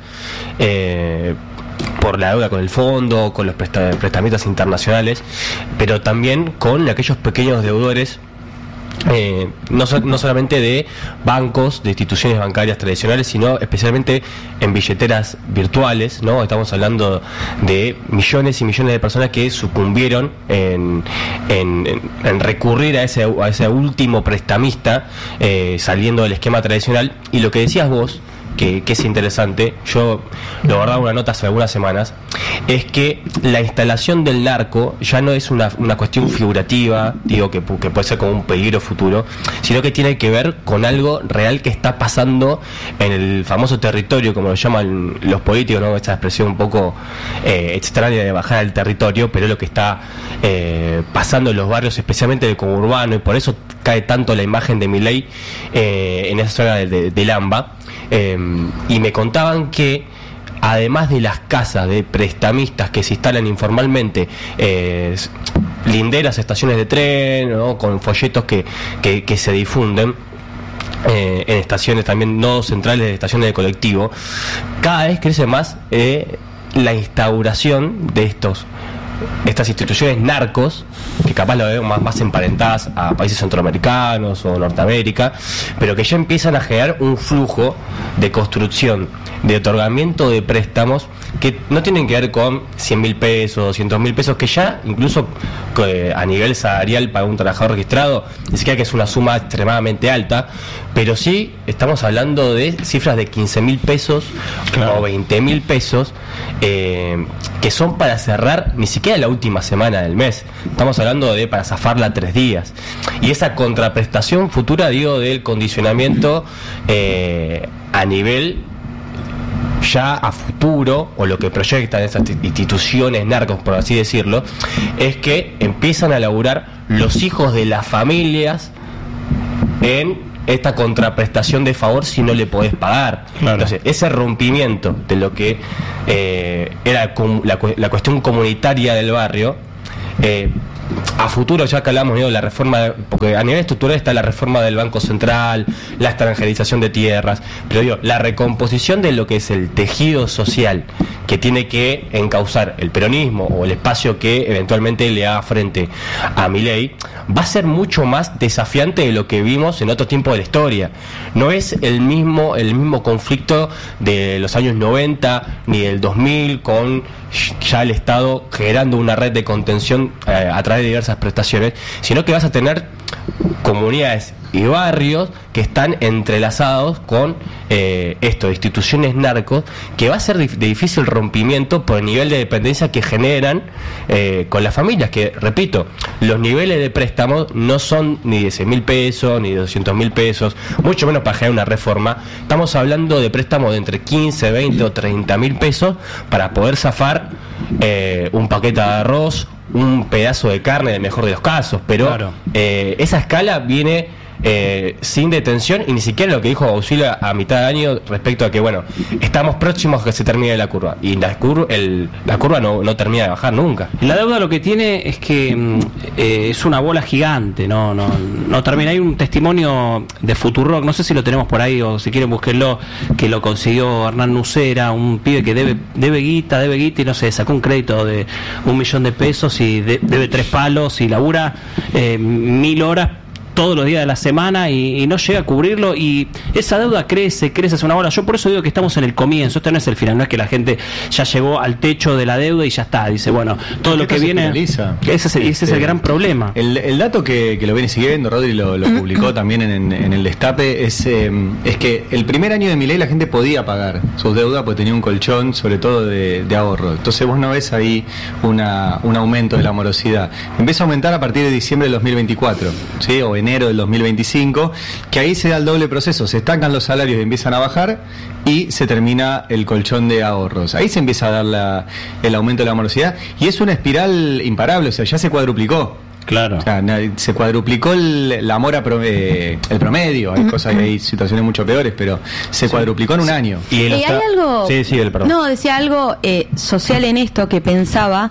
[SPEAKER 12] por la deuda con el fondo, con los prestamistas internacionales, pero también con aquellos pequeños deudores, no solamente de bancos, de instituciones bancarias tradicionales, sino especialmente en billeteras virtuales, ¿no? Estamos hablando de millones y millones de personas que sucumbieron en recurrir a ese último prestamista, saliendo del esquema tradicional. Y lo que decías vos, que es interesante, yo lo guardaba una nota hace algunas semanas, es que la instalación del narco ya no es una cuestión figurativa, digo, que puede ser como un peligro futuro, sino que tiene que ver con algo real que está pasando en el famoso territorio, como lo llaman los políticos, ¿no? Esta expresión un poco extraña de bajar al territorio, pero es lo que está pasando en los barrios, especialmente del conurbano, y por eso cae tanto la imagen de Milei en esa zona de Lamba. Y me contaban que además de las casas de prestamistas que se instalan informalmente, linderas, estaciones de tren, ¿no? Con folletos que se difunden en estaciones también no centrales de estaciones de colectivo, cada vez crece más la instauración de estas instituciones narcos, que capaz lo vemos más emparentadas a países centroamericanos o Norteamérica, pero que ya empiezan a generar un flujo de construcción, de otorgamiento de préstamos que no tienen que ver con 100.000 pesos, 200.000 pesos, que ya incluso a nivel salarial para un trabajador registrado, ni siquiera que es una suma extremadamente alta, pero sí estamos hablando de cifras de 15.000 pesos, claro, o 20.000 pesos, que son para cerrar ni siquiera la última semana del mes, estamos hablando de para zafarla 3 días, y esa contraprestación futura, digo, del condicionamiento a nivel ya a futuro, o lo que proyectan esas instituciones narcos, por así decirlo, es que empiezan a laburar los hijos de las familias en esta contraprestación de favor si no le podés pagar. Claro. Entonces, ese rompimiento de lo que era la cuestión comunitaria del barrio, a futuro, ya que hablamos de la reforma, porque a nivel estructural está la reforma del Banco Central, la extranjerización de tierras, pero digo, la recomposición de lo que es el tejido social que tiene que encauzar el peronismo o el espacio que eventualmente le haga frente a Milei, va a ser mucho más desafiante de lo que vimos en otro tiempo de la historia. No es el mismo conflicto de los años 90 ni del 2000, con ya el Estado generando una red de contención a través de diversas prestaciones, sino que vas a tener comunidades y barrios que están entrelazados con instituciones narcos, que va a ser de difícil rompimiento por el nivel de dependencia que generan con las familias, que, repito, los niveles de préstamos no son ni de 100.000 pesos, ni de 200.000 pesos, mucho menos para generar una reforma. Estamos hablando de préstamos de entre 15, 20 o 30.000 pesos para poder zafar un paquete de arroz, un pedazo de carne, en el mejor de los casos, pero claro, esa escala viene sin detención, y ni siquiera lo que dijo Auxilio a mitad de año respecto a que, bueno, estamos próximos a que se termine la curva, y la curva no termina de bajar nunca.
[SPEAKER 2] La deuda lo que tiene es que es una bola gigante, no termina. Hay un testimonio de Futurock, no sé si lo tenemos por ahí o si quieren búsquenlo, que lo consiguió Hernán Nucera, un pibe que debe guita y no sé, sacó un crédito de 1 millón de pesos y debe 3 palos y labura 1000 horas todos los días de la semana y no llega a cubrirlo, y esa deuda crece, es una bola. Yo por eso digo que estamos en el comienzo, esto no es el final, no es que la gente ya llegó al techo de la deuda y ya está, dice, bueno, todo lo que viene, ese es el gran problema.
[SPEAKER 13] El dato que lo viene siguiendo, Rodri lo publicó también en el Destape, es que el primer año de Milei la gente podía pagar sus deudas porque tenía un colchón, sobre todo de ahorro. Entonces vos no ves ahí un aumento de la morosidad. Empieza a aumentar a partir de diciembre del 2024, ¿sí? O enero del 2025, que ahí se da el doble proceso, se estancan los salarios y empiezan a bajar, y se termina el colchón de ahorros. Ahí se empieza a dar el aumento de la morosidad, y es una espiral imparable, o sea, ya se cuadruplicó.
[SPEAKER 2] Claro.
[SPEAKER 13] O sea, se cuadruplicó la mora el promedio. Hay cosas, hay situaciones mucho peores, pero se cuadruplicó en un año.
[SPEAKER 1] ¿Y hay algo? No, decía algo social en esto que pensaba.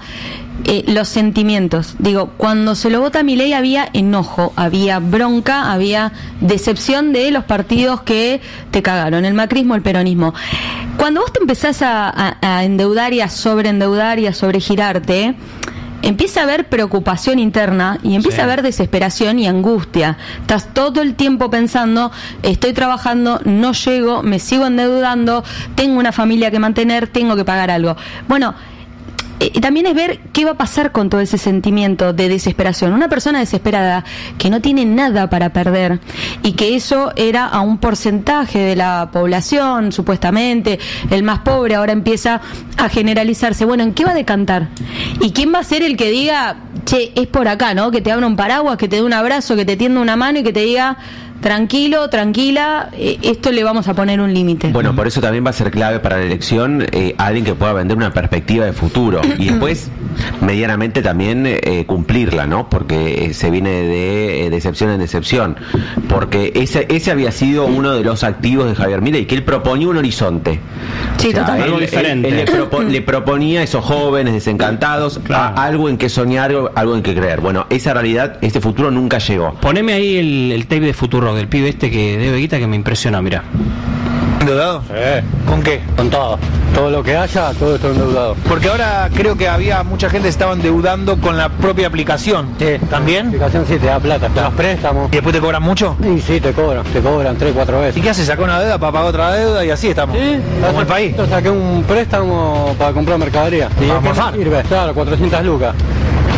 [SPEAKER 1] Los sentimientos. Digo, cuando se lo vota a Milei había enojo, había bronca, había decepción de los partidos que te cagaron, el macrismo, el peronismo. Cuando vos te empezás a endeudar y a sobreendeudar y a sobregirarte, empieza a haber preocupación interna y empieza a haber desesperación y angustia. Estás todo el tiempo pensando, estoy trabajando, no llego, me sigo endeudando, tengo una familia que mantener, tengo que pagar algo. Bueno, también es ver qué va a pasar con todo ese sentimiento de desesperación. Una persona desesperada que no tiene nada para perder, y que eso era a un porcentaje de la población, supuestamente el más pobre, ahora empieza a generalizarse. Bueno, ¿en qué va a decantar? ¿Y quién va a ser el que diga, che, es por acá, ¿no? Que te abra un paraguas, que te dé un abrazo, que te tienda una mano y que te diga, tranquilo, tranquila, esto le vamos a poner un límite?
[SPEAKER 11] Bueno, por eso también va a ser clave para la elección alguien que pueda vender una perspectiva de futuro y después medianamente también cumplirla, ¿no? Porque se viene de decepción en decepción, porque ese había sido uno de los activos de Javier Milei, que él proponía un horizonte.
[SPEAKER 1] Sí, o sea, totalmente.
[SPEAKER 2] Algo diferente.
[SPEAKER 11] Él le proponía a esos jóvenes desencantados algo en que soñar, algo en que creer. Bueno, esa realidad, este futuro nunca llegó.
[SPEAKER 2] Poneme ahí el tape de Futuro del pibe este que debe guita, que me impresiona, mirá.
[SPEAKER 15] ¿Endeudado? Sí. ¿Con qué? Con todo. Todo lo que haya, todo está endeudado. Porque ahora creo que había mucha gente que estaba endeudando con la propia aplicación. Sí. ¿También? La aplicación sí te da plata, te das préstamos. ¿Y después te cobran mucho? Sí, te cobran 3-4 veces. ¿Y qué haces? ¿Sacó una deuda para pagar otra deuda y así estamos? Sí. Como el país. Yo saqué un préstamo para comprar mercadería. ¿Y para morfar? Sirve, claro, 400 lucas.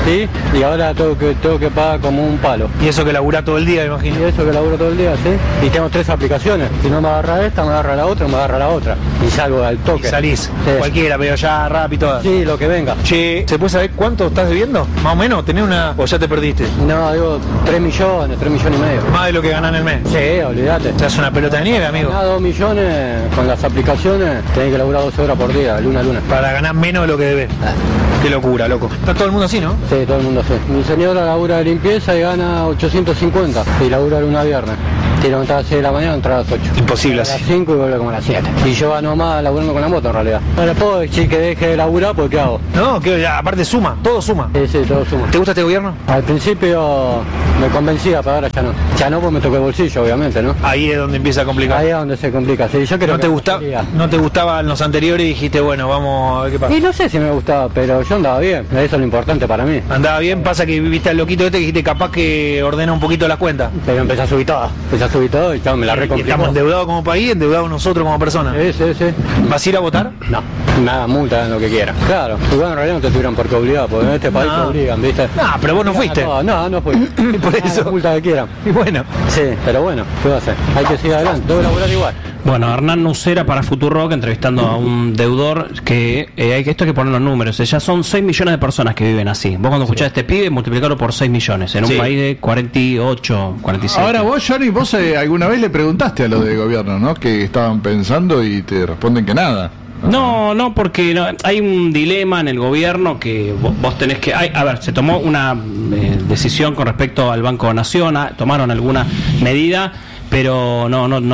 [SPEAKER 16] ¿sí? Y ahora tengo que pagar como un palo.
[SPEAKER 15] Y eso que labura todo el día, me imagino.
[SPEAKER 16] Y eso que laburo todo el día, ¿sí? Y tengo 3 aplicaciones. Si no me agarra esta, me agarra la otra, me agarra la otra. Y salgo al toque.
[SPEAKER 15] Y salís.
[SPEAKER 16] Sí.
[SPEAKER 15] Cualquiera, pero ya rápido todas.
[SPEAKER 16] Sí, lo que venga.
[SPEAKER 15] Che, ¿se puede saber cuánto estás debiendo? Más o menos, ¿tenés una... o ya te perdiste?
[SPEAKER 16] No, digo 3 millones y medio.
[SPEAKER 15] Más de lo que ganás en el mes.
[SPEAKER 16] Sí, olvídate.
[SPEAKER 15] Te hace una pelota de nieve, amigo.
[SPEAKER 16] Ganás 2 millones con las aplicaciones, tenés que laburar 12 horas por día, luna a luna.
[SPEAKER 15] Para ganar menos de lo que debes. Qué locura, loco. Está todo el mundo así, ¿no?
[SPEAKER 16] Sí, todo el mundo así. Mi señora labura de limpieza y gana 850 y labura de lunes a viernes. Tiene que levantar a las 6 de la mañana y entrar a las 8.
[SPEAKER 15] Imposible así.
[SPEAKER 16] A las 5 y vuelve como a las 7. Y yo gano más laburando con la moto en realidad. No le puedo decir que deje de laburar porque ¿qué hago?
[SPEAKER 15] No, que ya, aparte suma, todo suma.
[SPEAKER 16] Sí, todo suma.
[SPEAKER 15] ¿Te gusta este gobierno?
[SPEAKER 16] Al principio me convencía, pero ahora ya no. Ya no, pues me toqué el bolsillo, obviamente, ¿no?
[SPEAKER 15] Ahí es donde empieza a complicar.
[SPEAKER 16] Ahí es donde se complica. Sí, yo creo
[SPEAKER 15] ¿No te gustaban los anteriores y dijiste, bueno, vamos a ver qué pasa?
[SPEAKER 16] Y no sé si me gustaba, pero yo andaba bien. Eso es lo importante para mí.
[SPEAKER 15] Andaba bien, pasa que viste al loquito este que dijiste capaz que ordena un poquito las cuentas.
[SPEAKER 16] Pero empecé a subir todo y chao, me la recomplicó.
[SPEAKER 15] Estamos endeudados como país, endeudados nosotros como personas.
[SPEAKER 16] Sí.
[SPEAKER 15] ¿Vas a ir a votar?
[SPEAKER 16] No, nada, multa, lo que quiera. Claro, igual en realidad no te tuvieran por qué obligar, porque en este país te obligan, ¿viste?
[SPEAKER 15] No, pero vos no fuiste.
[SPEAKER 16] No fui.
[SPEAKER 15] Por eso.
[SPEAKER 16] Multa que quieran.
[SPEAKER 15] Y bueno.
[SPEAKER 16] Sí, pero bueno, ¿qué va a hacer? Hay que seguir adelante, tengo que laburar igual.
[SPEAKER 2] Bueno, Hernán Nucera para Futurock entrevistando a un deudor que esto hay que poner los números. Ya son 6 millones de personas que viven así. Vos cuando escuchás a este pibe, multiplicarlo por 6 millones en un país de 48, 47.
[SPEAKER 10] Ahora vos, Johnny, vos alguna vez le preguntaste a los de gobierno, ¿no? Que estaban pensando y te responden que nada.
[SPEAKER 2] No, porque hay un dilema en el gobierno que vos tenés que... a ver, se tomó una decisión con respecto al Banco Nación, tomaron alguna medida, pero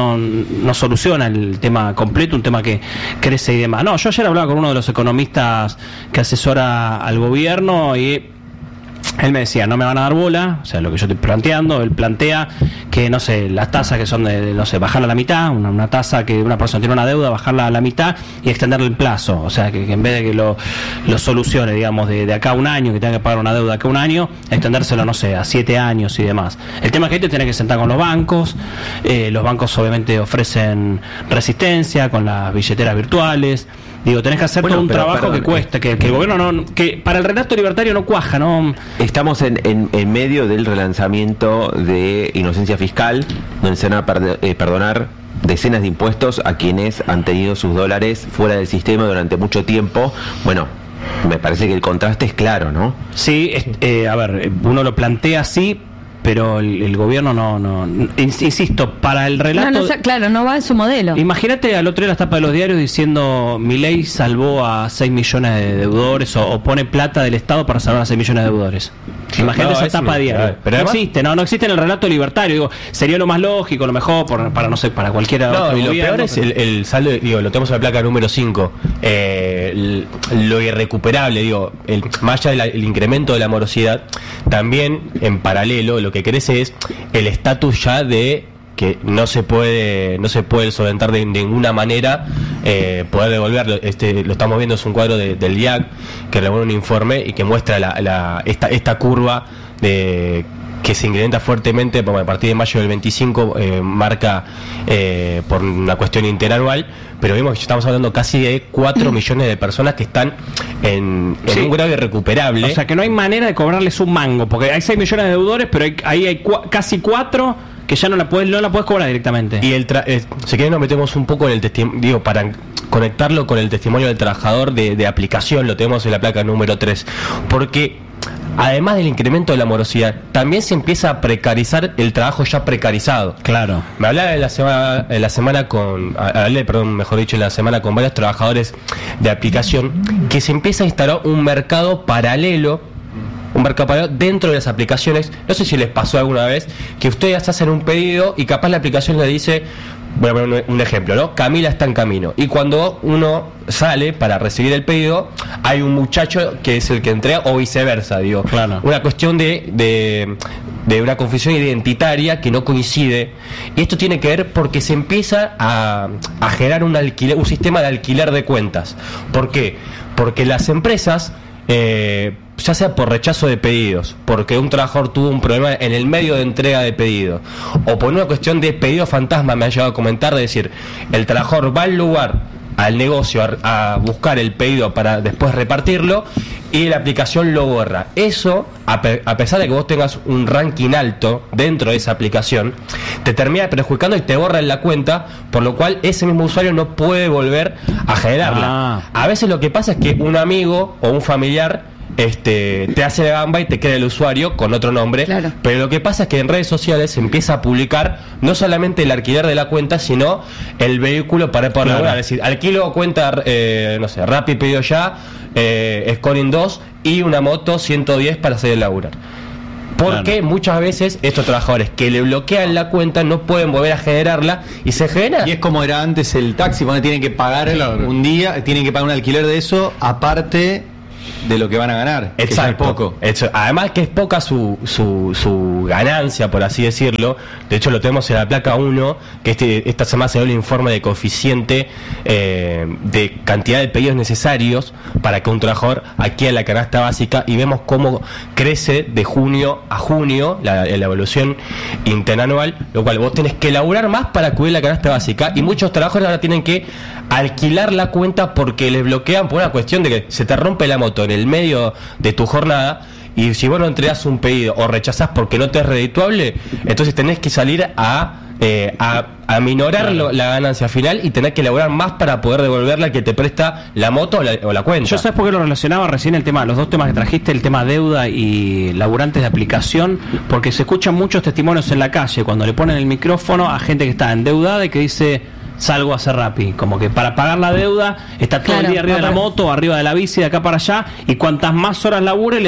[SPEAKER 2] no soluciona el tema completo, un tema que crece y demás. No, yo ayer hablaba con uno de los economistas que asesora al gobierno y él me decía, no me van a dar bola, o sea, lo que yo estoy planteando. Él plantea que, no sé, las tasas que son no sé, bajarla a la mitad, una tasa que una persona tiene una deuda, bajarla a la mitad y extenderle el plazo, o sea, que en vez de que lo solucione, digamos, de acá a un año, que tenga que pagar una deuda de acá a un año, extendérselo, no sé, a 7 años y demás. El tema es que ahí te tenés que sentar con los bancos obviamente ofrecen resistencia con las billeteras virtuales. Digo, tenés que hacer todo un trabajo que cuesta, que el gobierno que para el relato libertario no cuaja, ¿no?
[SPEAKER 11] Estamos en medio del relanzamiento de Inocencia Fiscal, donde se van a perdonar decenas de impuestos a quienes han tenido sus dólares fuera del sistema durante mucho tiempo. Bueno, me parece que el contraste es claro, ¿no?
[SPEAKER 2] Sí, a ver, uno lo plantea así, pero el gobierno no insisto, para el relato...
[SPEAKER 1] Claro, no va en su modelo.
[SPEAKER 2] Imagínate al otro día las tapas de los diarios diciendo Milei salvó a 6 millones de deudores o pone plata del Estado para salvar a 6 millones de deudores. Imagínate esa tapa de diario. Pero no existe en el relato libertario. Digo, sería lo más lógico, lo mejor para no sé, para cualquiera.
[SPEAKER 12] No, y lo peor es el saldo, digo, lo tenemos en la placa número 5. Lo irrecuperable, digo, más allá del incremento de la morosidad, también en paralelo lo que crece es el estatus ya de que no se puede solventar de ninguna manera, poder devolverlo. Lo estamos viendo, es un cuadro del IAC que elabora un informe y que muestra esta curva de que se incrementa fuertemente, a partir de mayo del 25 marca por una cuestión interanual, pero vemos que estamos hablando casi de 4 millones de personas que están en un grado irrecuperable.
[SPEAKER 2] O sea que no hay manera de cobrarles un mango, porque hay 6 millones de deudores, pero ahí hay casi 4 que ya no la puedes cobrar directamente.
[SPEAKER 12] Y si querés nos metemos un poco en el testimonio, para conectarlo con el testimonio del trabajador de aplicación, lo tenemos en la placa número 3, porque además del incremento de la morosidad, también se empieza a precarizar el trabajo ya precarizado.
[SPEAKER 2] Claro.
[SPEAKER 12] Me hablaba en la semana con varios trabajadores de aplicación, que se empieza a instalar un mercado paralelo dentro de las aplicaciones. No sé si les pasó alguna vez que ustedes hacen un pedido y capaz la aplicación le dice, voy a poner un ejemplo, ¿no? Camila está en camino. Y cuando uno sale para recibir el pedido, hay un muchacho que es el que entrega, o viceversa, digo.
[SPEAKER 2] Claro.
[SPEAKER 12] Una cuestión de una confusión identitaria que no coincide. Y esto tiene que ver porque se empieza a generar un sistema de alquiler de cuentas. ¿Por qué? Porque las empresas, ya sea por rechazo de pedidos, porque un trabajador tuvo un problema en el medio de entrega de pedido, o por una cuestión de pedido fantasma, me han llegado a comentar, de decir, el trabajador va al lugar, al negocio, a buscar el pedido para después repartirlo, y la aplicación lo borra. Eso, a pesar de que vos tengas un ranking alto dentro de esa aplicación, te termina perjudicando y te borra en la cuenta, por lo cual ese mismo usuario no puede volver a generarla. A veces lo que pasa es que un amigo o un familiar te hace la gamba y te crea el usuario con otro nombre, pero lo que pasa es que en redes sociales se empieza a publicar no solamente el alquiler de la cuenta, sino el vehículo para poder laburar. Es decir, alquilo cuenta, no sé, Rappi Pedido Ya, Scoring 2 y una moto 110 para hacer el laburar. Porque muchas veces estos trabajadores que le bloquean la cuenta no pueden volver a generarla y se genera.
[SPEAKER 13] Y es como era antes el taxi, cuando tienen que pagar un día, tienen que pagar un alquiler de eso, aparte de lo que van a ganar.
[SPEAKER 12] Exacto.
[SPEAKER 13] Que es poco.
[SPEAKER 12] Además que es poca su ganancia, por así decirlo. De hecho lo tenemos en la placa 1, que esta semana se dio el informe de coeficiente de cantidad de pedidos necesarios para que un trabajador adquiera la canasta básica, y vemos cómo crece de junio a junio la evolución interanual, lo cual vos tenés que laburar más para cubrir la canasta básica, y muchos trabajadores ahora tienen que alquilar la cuenta porque les bloquean por una cuestión de que se te rompe la moto en el medio de tu jornada, y si vos no entregás un pedido o rechazás porque no te es redituable, entonces tenés que salir a minorar la ganancia final y tener que elaborar más para poder devolverle al que te presta la moto o la cuenta.
[SPEAKER 2] Yo sabes por qué lo relacionaba recién el tema, los dos temas que trajiste, el tema deuda y laburantes de aplicación, porque se escuchan muchos testimonios en la calle cuando le ponen el micrófono a gente que está endeudada y que dice: salgo a hacer Rappi, como que para pagar la deuda está todo el día arriba de la moto, arriba de la bici, de acá para allá, y cuantas más horas labure, le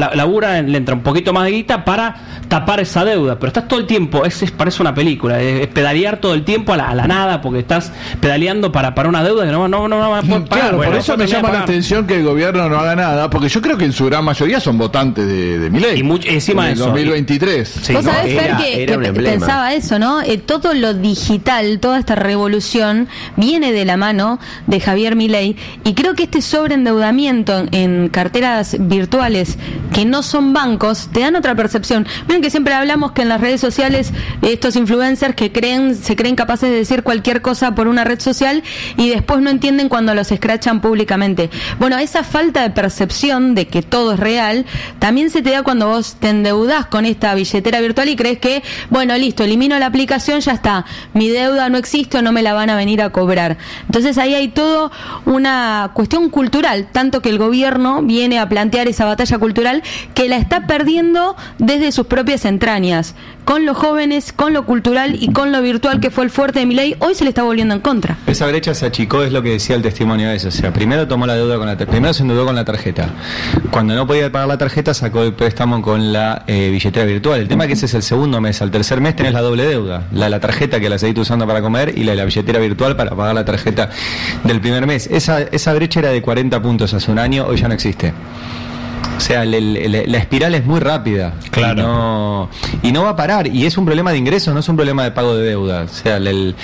[SPEAKER 2] entra un poquito más de guita para tapar esa deuda, pero estás todo el tiempo, parece una película, es pedalear todo el tiempo a la nada, porque estás pedaleando para una deuda que no va a poder pagar.
[SPEAKER 10] Claro, por eso me llama la atención que el gobierno no haga nada, porque yo creo que en su gran mayoría son votantes de Milei.
[SPEAKER 2] Y encima de eso,
[SPEAKER 10] 2023.
[SPEAKER 1] Sí, vos sabés, Fer, que pensaba eso, ¿no? Todo lo digital, toda esta revolución viene de la mano de Javier Milei, y creo que este sobreendeudamiento en carteras virtuales que no son bancos te dan otra percepción. Miren que siempre hablamos que en las redes sociales estos influencers que se creen capaces de decir cualquier cosa por una red social y después no entienden cuando los escrachan públicamente. Bueno, esa falta de percepción de que todo es real también se te da cuando vos te endeudás con esta billetera virtual y crees que, bueno, listo, elimino la aplicación, ya está, mi deuda no existe o no me la van a venir a cobrar. Entonces ahí hay todo una cuestión cultural, tanto que el gobierno viene a plantear esa batalla cultural que la está perdiendo desde sus propias entrañas, con los jóvenes, con lo cultural y con lo virtual, que fue el fuerte de Milei. Hoy se le está volviendo en contra.
[SPEAKER 13] Esa brecha se achicó, es lo que decía el testimonio de eso. O sea, primero tomó la deuda primero se endeudó con la tarjeta. Cuando no podía pagar la tarjeta, sacó el préstamo con la billetera virtual. El tema es que ese es el segundo mes. Al tercer mes tenés la doble deuda, la tarjeta que la seguís usando para comer y la billetera virtual para pagar la tarjeta del primer mes. Esa brecha era de 40 puntos hace un año, hoy ya no existe. O sea, la espiral es muy rápida.
[SPEAKER 2] Claro.
[SPEAKER 13] Y no va a parar. Y es un problema de ingresos, no es un problema de pago de deuda. O sea,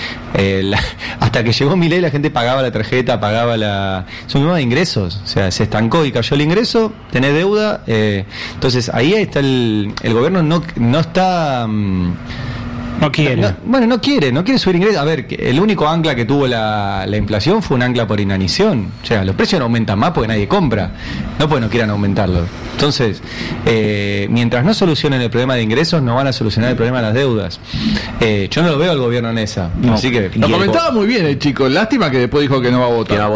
[SPEAKER 13] hasta que llegó Milei, la gente pagaba la tarjeta, es un problema de ingresos. O sea, se estancó y cayó el ingreso, tenés deuda. Entonces, ahí está el gobierno no está...
[SPEAKER 2] No quiere.
[SPEAKER 13] No quiere subir ingresos. A ver, el único ancla que tuvo la inflación fue un ancla por inanición. O sea, los precios no aumentan más porque nadie compra, no porque no quieran aumentarlos. Entonces, mientras no solucionen el problema de ingresos, no van a solucionar el problema de las deudas. Yo no lo veo al gobierno en esa.
[SPEAKER 10] No.
[SPEAKER 13] Así que
[SPEAKER 10] lo comentaba muy bien el chico. Lástima que después dijo que no va a votar.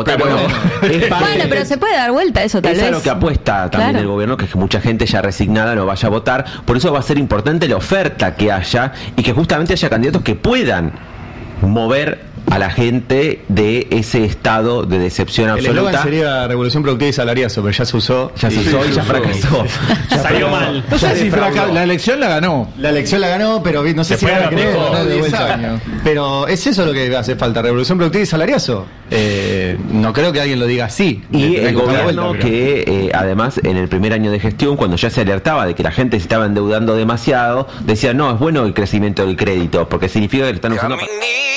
[SPEAKER 1] Pero se puede dar vuelta eso, tal vez.
[SPEAKER 11] Es a lo que apuesta también el gobierno, que es que mucha gente ya resignada no vaya a votar. Por eso va a ser importante la oferta que haya y que justamente haya candidatos que puedan mover a la gente de ese estado de decepción absoluta.
[SPEAKER 13] El eslogan sería Revolución Productiva y Salariazo, pero ya se usó y ya fracasó.
[SPEAKER 2] Salió mal.
[SPEAKER 10] No sé si la elección la ganó.
[SPEAKER 13] La elección la ganó, pero no sé si va a querer ganar de vuelta. Pero es eso lo que hace falta, Revolución Productiva y Salariazo. No creo que alguien lo diga así.
[SPEAKER 11] Y el gobierno que además en el primer año de gestión, cuando ya se alertaba de que la gente se estaba endeudando demasiado, decía: no, es bueno el crecimiento del crédito, porque significa que le están usando